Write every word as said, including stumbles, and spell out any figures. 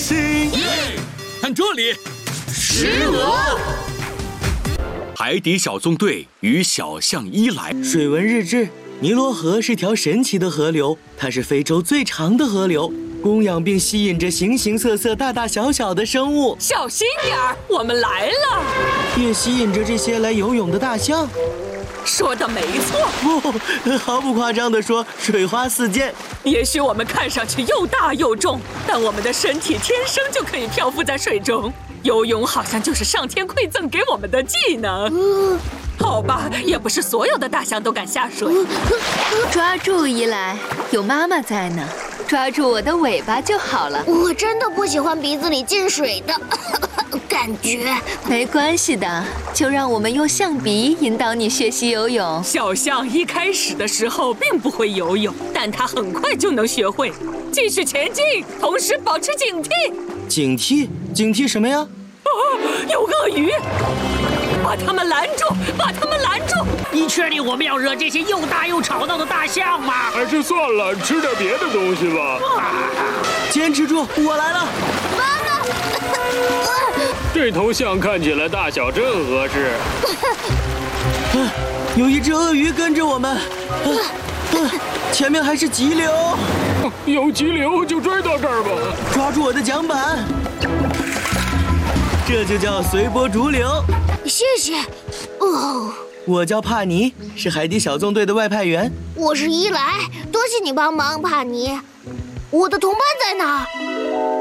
心。 看这里， 石鹅。 海底小纵队与小象伊莱。 水文日志：尼罗河是条神奇的河流，它是非洲最长的河流，供养并吸引着形形色色、大大小小的生物。 小心点儿，我们来了。 也吸引着这些来游泳的大象。 说的没错。 哦，毫不夸张地说，水花四溅。 也许我们看上去又大又重，但我们的身体天生就可以漂浮在水中。游泳好像就是上天馈赠给我们的技能。嗯、好吧，也不是所有的大象都敢下水。 抓住伊莱，有妈妈在呢，抓住我的尾巴就好了。 我真的不喜欢鼻子里进水的感觉。 没关系的，就让我们用象鼻引导你学习游泳。 小象一开始的时候并不会游泳，但它很快就能学会。继续前进，同时保持警惕。 警惕？警惕什么呀？ 啊，有鳄鱼！把他们拦住！把他们拦住！ 你确定我们要惹这些又大又吵闹的大象吗？ 还是算了，吃点别的东西吧。 坚持住，我来了！ 妈妈！ 这头象看起来大小正合适。 啊，有一只鳄鱼跟着我们。啊啊，前面还是急流。 有急流就追到这儿吧。 抓住我的桨板。这就叫随波逐流。 谢谢。哦， 我叫帕尼，是海底小纵队的外派员。 我是伊莱，多谢你帮忙，帕尼。我的同伴在哪？